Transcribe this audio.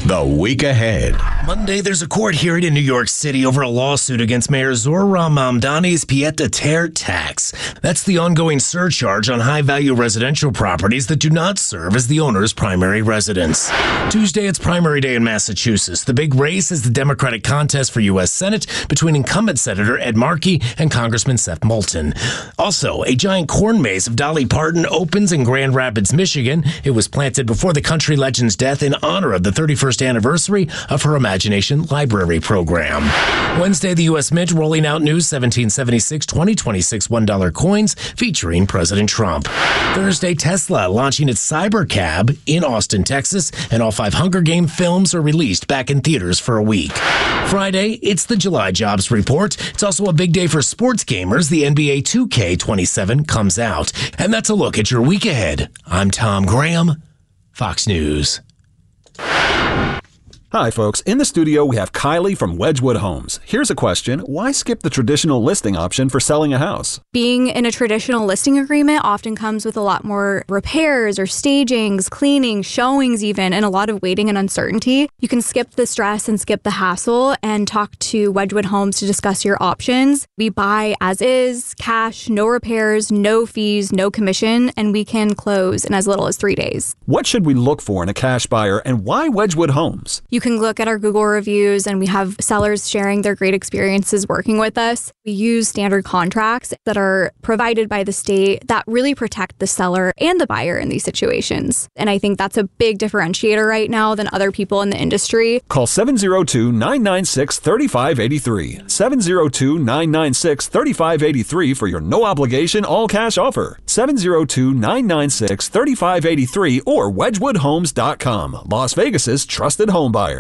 The week ahead. Monday, there's a court hearing in New York City over a lawsuit against Mayor Zohran Mamdani's pied-à-terre tax. That's the ongoing surcharge on high-value residential properties that do not serve as the owner's primary residence. Tuesday, it's primary day in Massachusetts. The big race is the Democratic contest for U.S. Senate between incumbent Senator Ed Markey and Congressman Seth Moulton. Also, a giant corn maze of Dolly Parton opens in Grand Rapids, Michigan. It was planted before the country legend's death in honor of the 31st anniversary of her Imagination Library program. Wednesday, the U.S. Mint rolling out new 1776 2026 $1 coins featuring President Trump. Thursday, Tesla launching its Cybercab in Austin, Texas, and all 5 Hunger Game films are released back in theaters for a week. Friday, it's the July jobs report. It's also a big day for sports gamers. The NBA 2K27 comes out. And that's a look at your week ahead. I'm Tom Graham, Fox News. Hi, folks. In the studio, we have Kylie from Wedgwood Homes. Here's a question. Why skip the traditional listing option for selling a house? Being in a traditional listing agreement often comes with a lot more repairs or stagings, cleaning, showings even, and a lot of waiting and uncertainty. You can skip the stress and skip the hassle and talk to Wedgwood Homes to discuss your options. We buy as is, cash, no repairs, no fees, no commission, and we can close in as little as 3 days. What should we look for in a cash buyer, and why Wedgwood Homes? You can look at our Google reviews, and we have sellers sharing their great experiences working with us. We use standard contracts that are provided by the state that really protect the seller and the buyer in these situations. And I think that's a big differentiator right now than other people in the industry. Call 702-996-3583. 702-996-3583 for your no-obligation, all-cash offer. 702-996-3583 or WedgwoodHomes.com, Las Vegas's trusted home buyer.